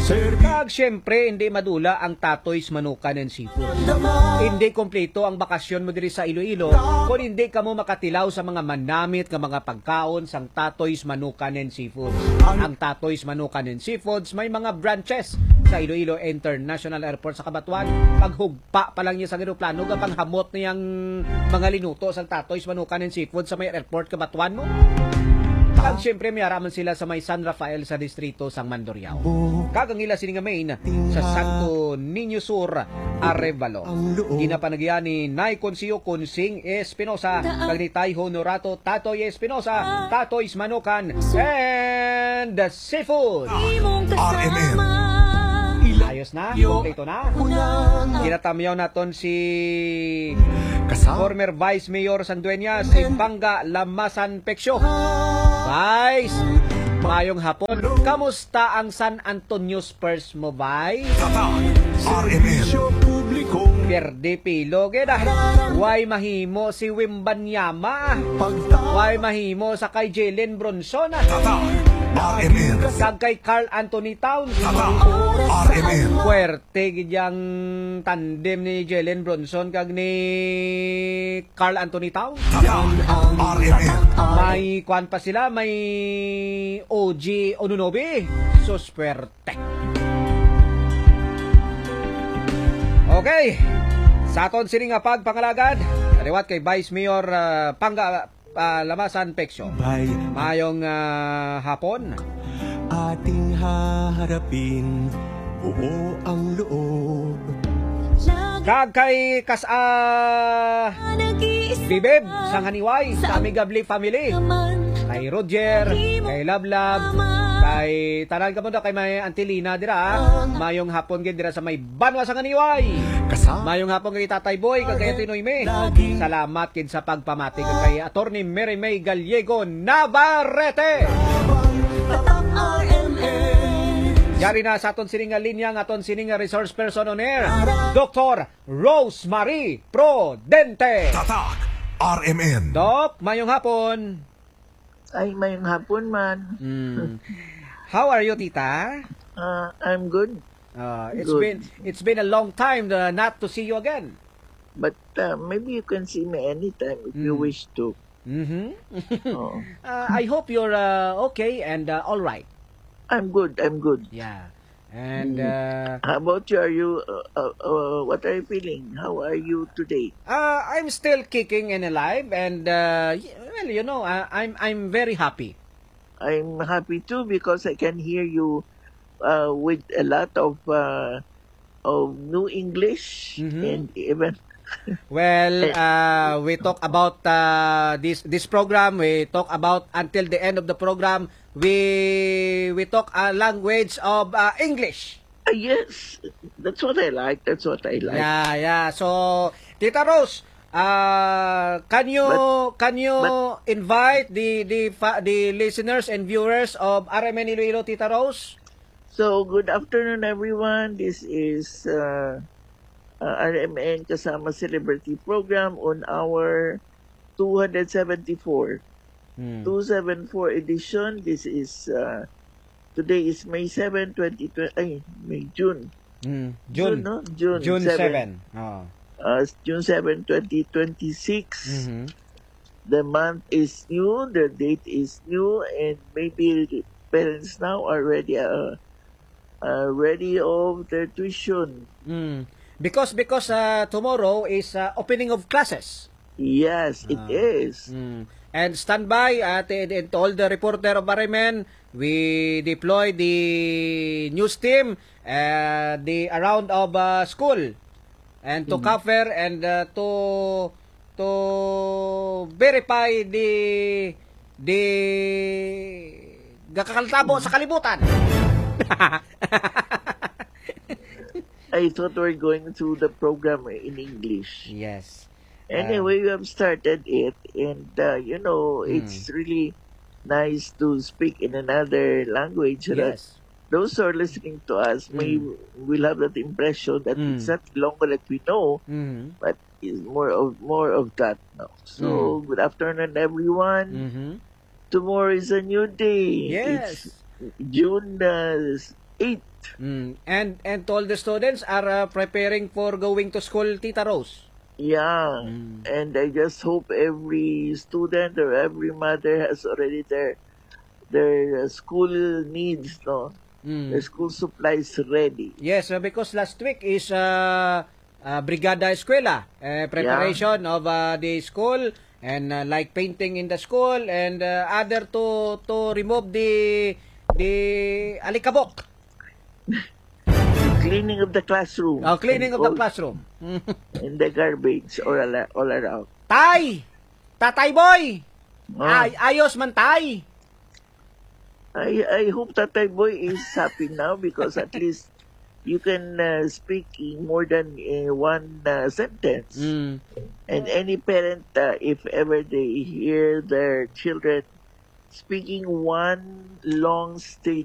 Kag syempre, hindi madula ang Tatoy's Manukan and Seafood. Hindi kompleto ang bakasyon mo diri sa Iloilo kung hindi ka mo makatilaw sa mga manamit nga mga pagkaon sang Tatoy's Manukan and Seafood. Ang Tatoy's Manukan and Seafoods may mga branches sa Iloilo International Airport sa Cabanatuan. Paghugpa pa lang niya sa eroplano, panghamot niyang mga linuto sa Tatoy's Manukan and Seafood sa may airport Cabanatuan mo. Kag syempre may araman sila sa may San Rafael sa distrito sang Mandurriao. Kag ang ila sini nga main sa Santo Niño Sur, Arevalo. Ginapanagyan ni Nay Consiyo Consing Espinosa, kag ni Tay Honorato Tatoy Espinosa, Tatoy's Manukan and the Seafood. RMN. Ayos na, kompleto na. Ginatamyaw naton si former Vice Mayor Sandueñas, si Banga Lamasan Peksyo. Vice, mayong hapon. Kamusta ang San Antonio Spurs mo, Vice? RMN. Perde pilo, geda. Way mahimo si Wimbanyama. Way mahimo sa kay Jalen Bronson. RMN. Kag kay Carl Anthony Towns. RMN. Puwerte gidyang tandem ni Jalen Bronson kag ni Carl Anthony Towns. RMN. May kwan pa sila, may OG Onunobi. So swerte. Okay. Sa aton sini nga pagpangalagad, kaliwat kay Vice Mayor Panga Lamasan Peksyo. Mayong hapon. Ating haharapin buo ang loob. Kag kay Bibeb sang Haniway sa Amigabli Family. Kay Roger, kay Lablab, kay tanan ka mo kay may Antilina dira. Mayong hapon gid dira sa may Banwa sang Haniway. Mayong hapon kay Tatay Boy kag kay Tinoy Me. Salamat kid sa pagpamati kag kay Attorney Mary May Gallego Navarrete. Yari na sa aton sining linya ng aton sining resource person on air, Dr. Rosemary Prodente. Tatak RMN. Doc, mayong hapon. Ay, mayong hapon man. How are you, tita? I'm good. It's been a long time not to see you again. But maybe you can see me anytime if you wish to. Oh. I hope you're okay and all right. I'm good. Yeah. And how about you? Are you? What are you feeling? How are you today? I'm still kicking and alive, and well, you know, I'm very happy. I'm happy too because I can hear you with a lot of new English and even. Well, we talk about this program. We talk about until the end of the program. We talk a language of English. Yes, that's what I like. Yeah. So, Tita Rose, can you invite the listeners and viewers of RMN Iloilo, Tita Rose? So, good afternoon, everyone. This is RMN Kasama Celebrity Program on our 274. 274 edition. This is today is May 7, 2020. June. June 7. Oh. June 7, 2026. The month is new, the date is new, and maybe parents now are ready of their tuition. Because tomorrow is opening of classes. Yes, it is. And stand by and all the reporter of RMN, we deploy the news team around of school and to cover and to verify the gakakaltabo sa kalibutan. I thought we were going through the program in English. Yes. Anyway, we have started it, and it's really nice to speak in another language. Yes. Those who are listening to us will have that impression that it's not longer that we know, but it's more of that now. So, good afternoon, everyone. Tomorrow is a new day. Yes. It's June 8. And all the students are preparing for going to school, Tita Rose. Yeah. And I just hope every student or every mother has already their school needs, no? Their school supplies ready. Yes, because last week is Brigada Eskwela, preparation of the school, and like painting in the school, and other to remove the alikabok. Cleaning of the classroom. Cleaning of the classroom. And the garbage all around. Tay! Tatay boy! Ayos man tay! I hope Tatay Boy is happy now because at least you can speak in more than one sentence. And any parent, if ever they hear their children speaking one long